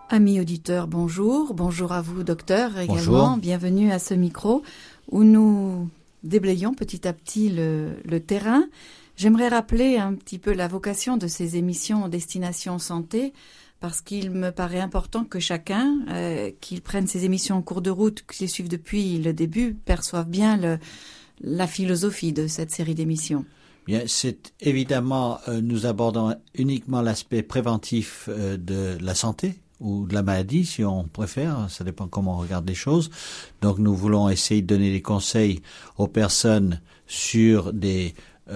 Amis auditeurs, bonjour. Bonjour à vous, docteur, également. Bonjour. Bienvenue à ce micro où nous déblayons petit à petit le terrain. J'aimerais rappeler un petit peu la vocation de ces émissions Destination Santé, parce qu'il me paraît important que chacun, qu'il prenne ces émissions en cours de route, qu'il les suive depuis le début, perçoive bien la philosophie de cette série d'émissions. Bien, c'est évidemment, nous abordons uniquement l'aspect préventif de la santé ou de la maladie, si on préfère, ça dépend comment on regarde les choses. Donc nous voulons essayer de donner des conseils aux personnes sur des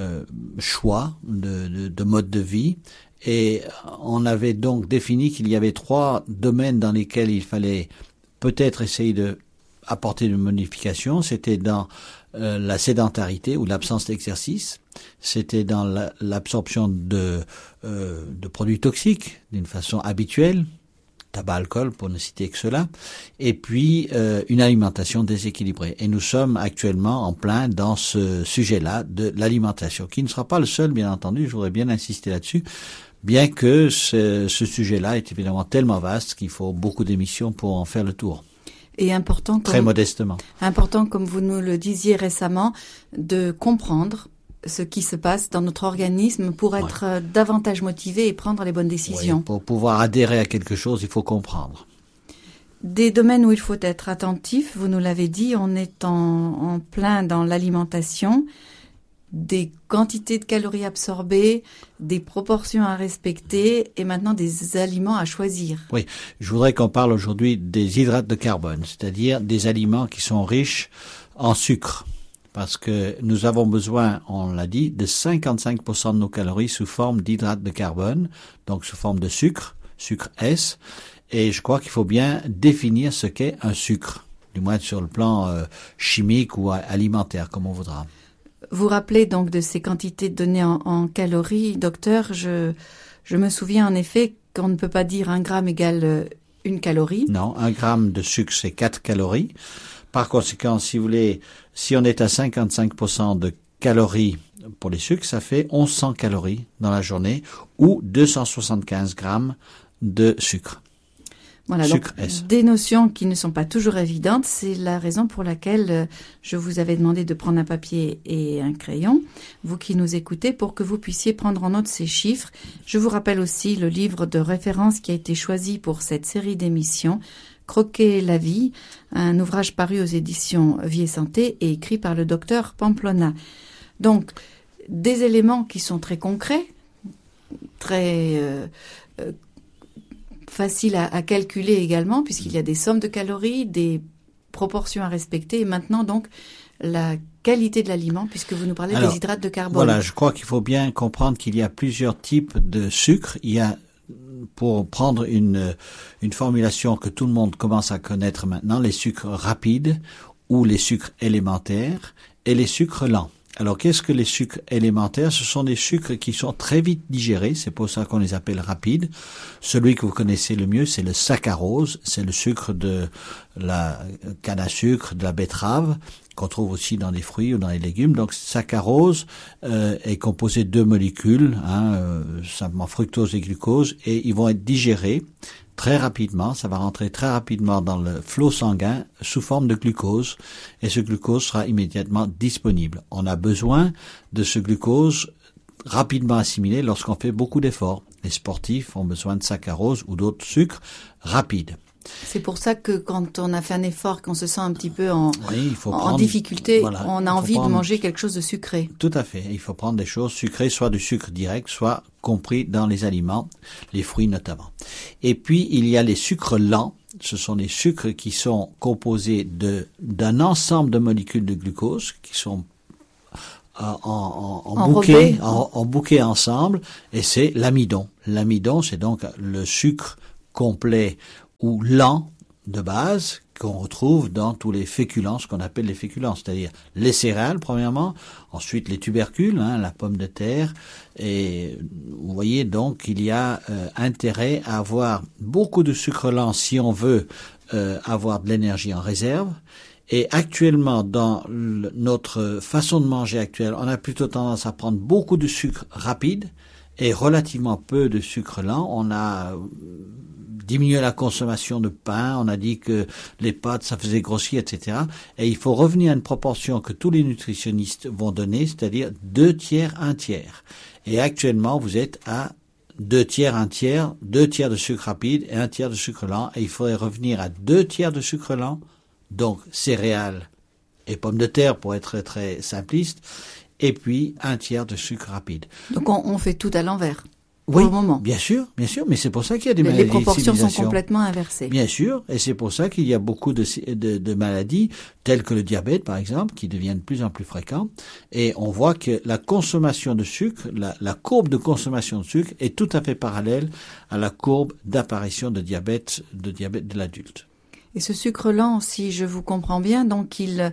choix de mode de vie. Et on avait donc défini qu'il y avait 3 domaines dans lesquels il fallait peut-être essayer de apporter une modification. C'était dans la sédentarité ou l'absence d'exercice. C'était dans l'absorption de produits toxiques d'une façon habituelle, tabac, alcool, pour ne citer que cela, et puis une alimentation déséquilibrée. Et nous sommes actuellement en plein dans ce sujet-là de l'alimentation, qui ne sera pas le seul, bien entendu, je voudrais bien insister là-dessus, bien que ce sujet-là est évidemment tellement vaste qu'il faut beaucoup d'émissions pour en faire le tour. Et important, très modestement. Important, comme vous nous le disiez récemment, de comprendre ce qui se passe dans notre organisme pour être davantage motivé et prendre les bonnes décisions. Oui, pour pouvoir adhérer à quelque chose, il faut comprendre. Des domaines où il faut être attentif, vous nous l'avez dit, on est en plein dans l'alimentation, des quantités de calories absorbées, des proportions à respecter et maintenant des aliments à choisir. Oui, je voudrais qu'on parle aujourd'hui des hydrates de carbone, c'est-à-dire des aliments qui sont riches en sucre. Parce que nous avons besoin, on l'a dit, de 55% de nos calories sous forme d'hydrates de carbone, donc sous forme de sucre S. Et je crois qu'il faut bien définir ce qu'est un sucre, du moins sur le plan chimique ou alimentaire, comme on voudra. Vous rappelez donc de ces quantités données en calories, docteur. Je me souviens en effet qu'on ne peut pas dire 1 gramme égale 1 calorie. Non, 1 gramme de sucre, c'est 4 calories. Par conséquent, si vous voulez, si on est à 55% de calories pour les sucres, ça fait 1100 calories dans la journée ou 275 grammes de sucre. Voilà, sucre donc S. Des notions qui ne sont pas toujours évidentes. C'est la raison pour laquelle je vous avais demandé de prendre un papier et un crayon, vous qui nous écoutez, pour que vous puissiez prendre en note ces chiffres. Je vous rappelle aussi le livre de référence qui a été choisi pour cette série d'émissions, Croquer la vie, un ouvrage paru aux éditions Vie et Santé et écrit par le docteur Pamplona. Donc, des éléments qui sont très concrets, très faciles à calculer également, puisqu'il y a des sommes de calories, des proportions à respecter, et maintenant donc la qualité de l'aliment, puisque vous nous parlez des hydrates de carbone. Voilà, je crois qu'il faut bien comprendre qu'il y a plusieurs types de sucre. Il y a, pour prendre une formulation que tout le monde commence à connaître maintenant, les sucres rapides ou les sucres élémentaires et les sucres lents. Alors, qu'est-ce que les sucres élémentaires? Ce sont des sucres qui sont très vite digérés, c'est pour ça qu'on les appelle rapides. Celui que vous connaissez le mieux, c'est le saccharose, c'est le sucre de la canne à sucre, de la betterave, qu'on trouve aussi dans les fruits ou dans les légumes. Donc, saccharose est composé de 2 molécules, simplement fructose et glucose, et ils vont être digérés très rapidement, ça va rentrer très rapidement dans le flot sanguin sous forme de glucose, et ce glucose sera immédiatement disponible. On a besoin de ce glucose rapidement assimilé lorsqu'on fait beaucoup d'efforts. Les sportifs ont besoin de saccharose ou d'autres sucres rapides. C'est pour ça que quand on a fait un effort, qu'on se sent un petit peu en difficulté, voilà, on a envie de manger quelque chose de sucré. Tout à fait. Il faut prendre des choses sucrées, soit du sucre direct, soit compris dans les aliments, les fruits notamment. Et puis, il y a les sucres lents. Ce sont des sucres qui sont composés d'un ensemble de molécules de glucose qui sont en bouquet ensemble, et c'est l'amidon. L'amidon, c'est donc le sucre complet ou lent de base qu'on retrouve dans tous les féculents, ce qu'on appelle les féculents, c'est-à-dire les céréales premièrement, ensuite les tubercules, la pomme de terre, et vous voyez donc qu'il y a intérêt à avoir beaucoup de sucre lent si on veut avoir de l'énergie en réserve. Et actuellement, dans notre façon de manger actuelle, on a plutôt tendance à prendre beaucoup de sucre rapide et relativement peu de sucre lent. On a diminuer la consommation de pain, on a dit que les pâtes, ça faisait grossir, etc. Et il faut revenir à une proportion que tous les nutritionnistes vont donner, c'est-à-dire 2 tiers, 1 tiers. Et actuellement, vous êtes à 2 tiers, 1 tiers, 2 tiers de sucre rapide et 1 tiers de sucre lent. Et il faudrait revenir à 2 tiers de sucre lent, donc céréales et pommes de terre pour être très simpliste, et puis 1 tiers de sucre rapide. Donc on fait tout à l'envers. Pour Oui, le moment. bien sûr, mais c'est pour ça qu'il y a des maladies Les proportions de sont civilisation. complètement inversées. Bien sûr, et c'est pour ça qu'il y a beaucoup de maladies, telles que le diabète par exemple, qui deviennent de plus en plus fréquents. Et on voit que la consommation de sucre, la courbe de consommation de sucre est tout à fait parallèle à la courbe d'apparition de diabète de l'adulte. Et ce sucre lent, si je vous comprends bien, donc il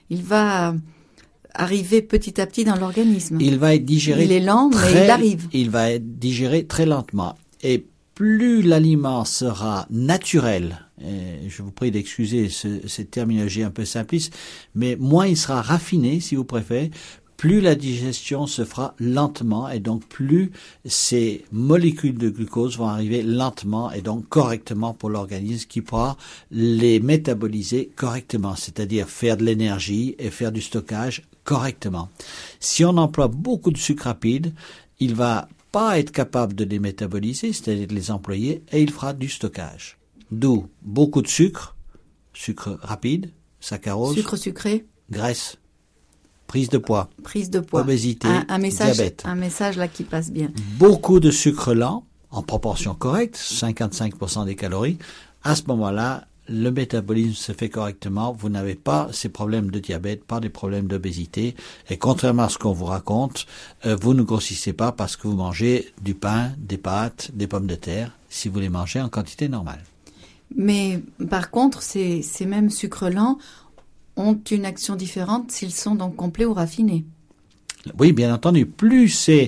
va arriver petit à petit dans l'organisme. Il va être digéré. Il est lent, mais il arrive. Il va être digéré très lentement. Et plus l'aliment sera naturel, et je vous prie d'excuser cette terminologie un peu simpliste, mais moins il sera raffiné, si vous préférez, plus la digestion se fera lentement et donc plus ces molécules de glucose vont arriver lentement et donc correctement pour l'organisme qui pourra les métaboliser correctement, c'est-à-dire faire de l'énergie et faire du stockage correctement. Si on emploie beaucoup de sucre rapide, il va pas être capable de les métaboliser, c'est-à-dire de les employer, et il fera du stockage. D'où beaucoup de sucre rapide, saccharose, Sucre sucré, graisse, prise de poids, obésité, diabète. Un message là qui passe bien. Beaucoup de sucre lent, en proportion correcte, 55% des calories. À ce moment-là, le métabolisme se fait correctement. Vous n'avez pas ces problèmes de diabète, pas des problèmes d'obésité. Et contrairement à ce qu'on vous raconte, vous ne grossissez pas parce que vous mangez du pain, des pâtes, des pommes de terre, si vous les mangez en quantité normale. Mais par contre, ces mêmes sucres lents ont une action différente s'ils sont donc complets ou raffinés. Oui, bien entendu. Plus c'est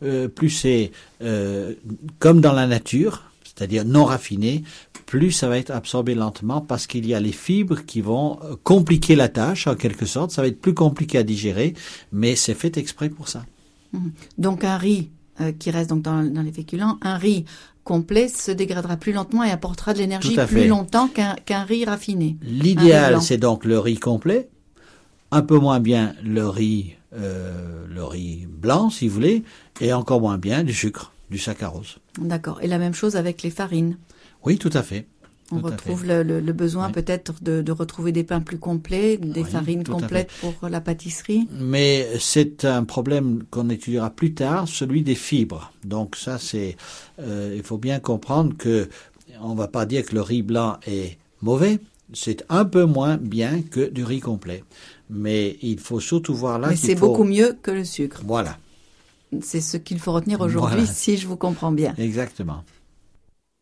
comme dans la nature, c'est-à-dire non raffiné, plus ça va être absorbé lentement parce qu'il y a les fibres qui vont compliquer la tâche en quelque sorte. Ça va être plus compliqué à digérer, mais c'est fait exprès pour ça. Donc un riz qui reste donc dans les féculents, un riz complet se dégradera plus lentement et apportera de l'énergie plus longtemps qu'un riz raffiné. L'idéal, c'est donc le riz complet, un peu moins bien le riz blanc, si vous voulez, et encore moins bien du sucre, du saccharose. D'accord. Et la même chose avec les farines. Oui, tout à fait. On retrouve le besoin peut-être de retrouver des pains plus complets, des farines complètes pour la pâtisserie. Mais c'est un problème qu'on étudiera plus tard, celui des fibres. Donc ça, il faut bien comprendre que on va pas dire que le riz blanc est mauvais. C'est un peu moins bien que du riz complet. Mais il faut surtout voir là. Mais c'est beaucoup mieux que le sucre. Voilà. C'est ce qu'il faut retenir aujourd'hui, si je vous comprends bien. Exactement.